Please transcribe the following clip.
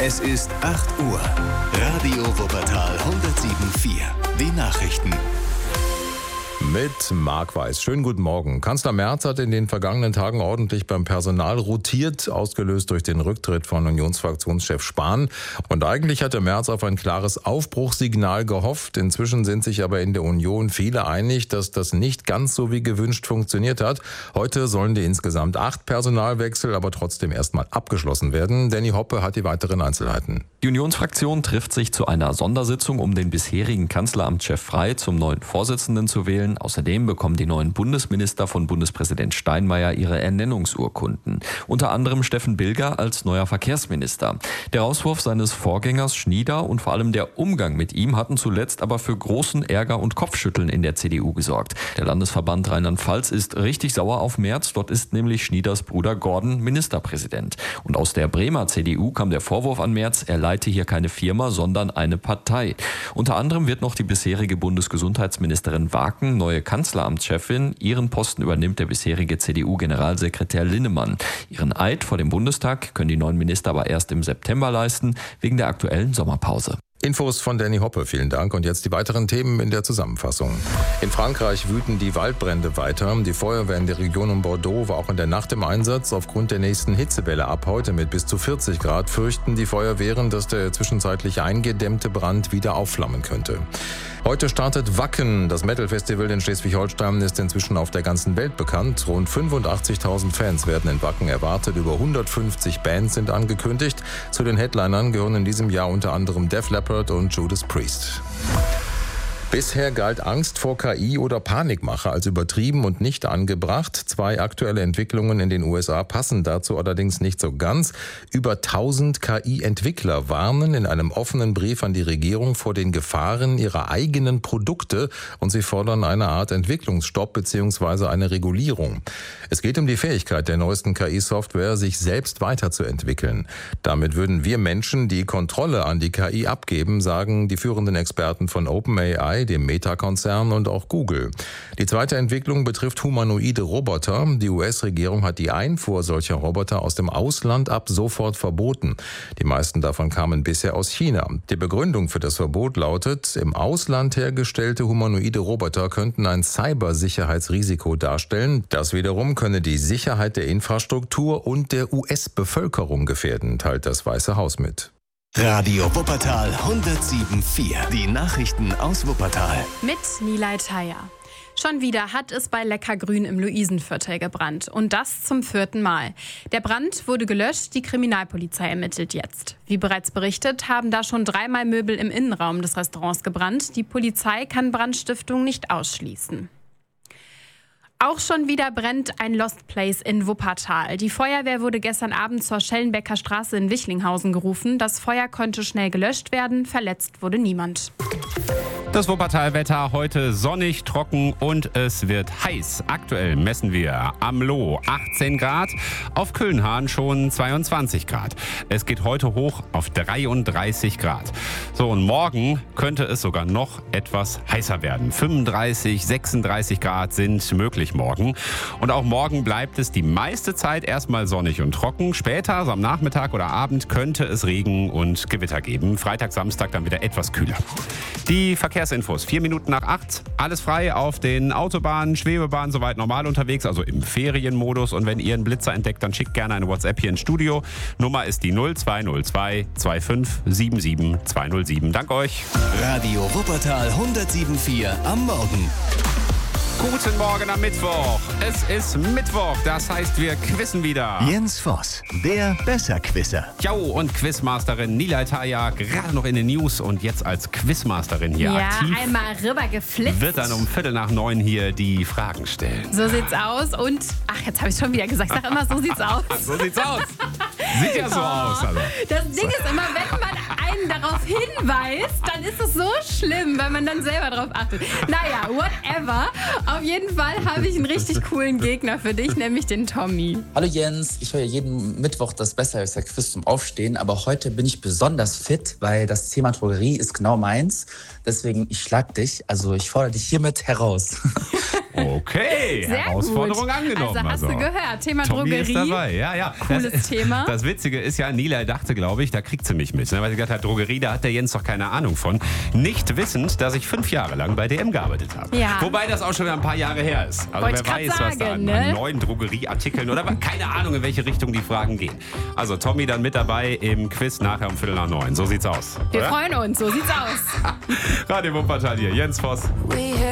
Es ist 8 Uhr. Radio Wuppertal 107.4. Die Nachrichten. Mit Marc Weiß. Schönen guten Morgen. Kanzler Merz hat in den vergangenen Tagen ordentlich beim Personal rotiert, ausgelöst durch den Rücktritt von Unionsfraktionschef Spahn. Und eigentlich hatte Merz auf ein klares Aufbruchssignal gehofft. Inzwischen sind sich aber in der Union viele einig, dass das nicht ganz so wie gewünscht funktioniert hat. Heute sollen die insgesamt 8 Personalwechsel aber trotzdem erstmal abgeschlossen werden. Danny Hoppe hat die weiteren Einzelheiten. Die Unionsfraktion trifft sich zu einer Sondersitzung, um den bisherigen Kanzleramtschef Frey zum neuen Vorsitzenden zu wählen. Außerdem bekommen die neuen Bundesminister von Bundespräsident Steinmeier ihre Ernennungsurkunden. Unter anderem Steffen Bilger als neuer Verkehrsminister. Der Rauswurf seines Vorgängers Schnieder und vor allem der Umgang mit ihm hatten zuletzt aber für großen Ärger und Kopfschütteln in der CDU gesorgt. Der Landesverband Rheinland-Pfalz ist richtig sauer auf Merz. Dort ist nämlich Schnieders Bruder Gordon Ministerpräsident. Und aus der Bremer CDU kam der Vorwurf an Merz, er leite hier keine Firma, sondern eine Partei. Unter anderem wird noch die bisherige Bundesgesundheitsministerin Waken neue Kanzleramtschefin. Ihren Posten übernimmt der bisherige CDU-Generalsekretär Linnemann. Ihren Eid vor dem Bundestag können die neuen Minister aber erst im September leisten, wegen der aktuellen Sommerpause. Infos von Danny Hoppe, vielen Dank. Und jetzt die weiteren Themen in der Zusammenfassung. In Frankreich wüten die Waldbrände weiter. Die Feuerwehr in der Region um Bordeaux war auch in der Nacht im Einsatz. Aufgrund der nächsten Hitzewelle ab heute mit bis zu 40 Grad fürchten die Feuerwehren, dass der zwischenzeitlich eingedämmte Brand wieder aufflammen könnte. Heute startet Wacken. Das Metal-Festival in Schleswig-Holstein ist inzwischen auf der ganzen Welt bekannt. Rund 85.000 Fans werden in Wacken erwartet. Über 150 Bands sind angekündigt. Zu den Headlinern gehören in diesem Jahr unter anderem Def Leppard und Judas Priest. Bisher galt Angst vor KI oder Panikmache als übertrieben und nicht angebracht. 2 aktuelle Entwicklungen in den USA passen dazu allerdings nicht so ganz. Über 1000 KI-Entwickler warnen in einem offenen Brief an die Regierung vor den Gefahren ihrer eigenen Produkte und sie fordern eine Art Entwicklungsstopp bzw. eine Regulierung. Es geht um die Fähigkeit der neuesten KI-Software, sich selbst weiterzuentwickeln. Damit würden wir Menschen die Kontrolle an die KI abgeben, sagen die führenden Experten von OpenAI, dem Meta-Konzern und auch Google. Die zweite Entwicklung betrifft humanoide Roboter. Die US-Regierung hat die Einfuhr solcher Roboter aus dem Ausland ab sofort verboten. Die meisten davon kamen bisher aus China. Die Begründung für das Verbot lautet, im Ausland hergestellte humanoide Roboter könnten ein Cybersicherheitsrisiko darstellen. Das wiederum könne die Sicherheit der Infrastruktur und der US-Bevölkerung gefährden, teilt das Weiße Haus mit. Radio Wuppertal 107.4. Die Nachrichten aus Wuppertal. Mit Nilay Taya. Schon wieder hat es bei Leckergrün im Luisenviertel gebrannt. Und das zum 4. Mal. Der Brand wurde gelöscht, die Kriminalpolizei ermittelt jetzt. Wie bereits berichtet, haben da schon 3-mal Möbel im Innenraum des Restaurants gebrannt. Die Polizei kann Brandstiftung nicht ausschließen. Auch schon wieder brennt ein Lost Place in Wuppertal. Die Feuerwehr wurde gestern Abend zur Schellenbecker Straße in Wichlinghausen gerufen. Das Feuer konnte schnell gelöscht werden. Verletzt wurde niemand. Das Wuppertal-Wetter heute sonnig, trocken und es wird heiß. Aktuell messen wir am Loh 18 Grad, auf Köln-Hahn schon 22 Grad. Es geht heute hoch auf 33 Grad. So, und morgen könnte es sogar noch etwas heißer werden. 35, 36 Grad sind möglich morgen. Und auch morgen bleibt es die meiste Zeit erstmal sonnig und trocken. Später, also am Nachmittag oder Abend, könnte es Regen und Gewitter geben. Freitag, Samstag dann wieder etwas kühler. Die Verkehrsinfos, 4 Minuten nach 8. Alles frei auf den Autobahnen, Schwebebahnen, soweit normal unterwegs, also im Ferienmodus. Und wenn ihr einen Blitzer entdeckt, dann schickt gerne eine WhatsApp hier ins Studio. Nummer ist die 0202 25 77 207. Dank euch. Radio Wuppertal 107.4 am Morgen. Guten Morgen am Mittwoch. Es ist Mittwoch, das heißt, wir quizzen wieder. Jens Voss, der Besserquisser. Jo, und Quizmasterin Nilay Taya, gerade noch in den News und jetzt als Quizmasterin hier aktiv. Ja, einmal rüber geflitzt. Wird dann um 8:45 hier die Fragen stellen. So sieht's aus und, jetzt habe ich schon wieder gesagt, ich sag immer, so sieht's aus. So sieht's aus. Sieht ja so aus. Also. Das Ding ist immer, wenn man einen darauf hinweist, dann ist es so schlimm, weil man dann selber drauf achtet. Naja, whatever. Auf jeden Fall habe ich einen richtig coolen Gegner für dich, nämlich den Tommy. Hallo Jens, ich höre jeden Mittwoch das Besserwisser-Quiz zum Aufstehen, aber heute bin ich besonders fit, weil das Thema Drogerie ist genau meins. Deswegen, ich schlag dich, also ich fordere dich hiermit heraus. Okay, Sehr Herausforderung gut. angenommen. Also hast du gehört, Thema Tommy Drogerie. ist dabei, ja. Cooles Thema. Das Witzige ist ja, Nila dachte, glaube ich, da kriegt sie mich mit. Weil sie gesagt hat, Drogerie, da hat der Jens doch keine Ahnung von. Nicht wissend, dass ich 5 Jahre lang bei DM gearbeitet habe. Ja. Wobei das auch schon ein paar Jahre her ist. Also Wollte wer weiß, grad was da sagen, an ne? neuen Drogerieartikeln oder keine Ahnung, in welche Richtung die Fragen gehen. Also Tommy dann mit dabei im Quiz nachher um 8:45. So sieht's aus. Wir oder? freuen uns, so sieht's aus. Radio Wuppertal hier, Jens Voss.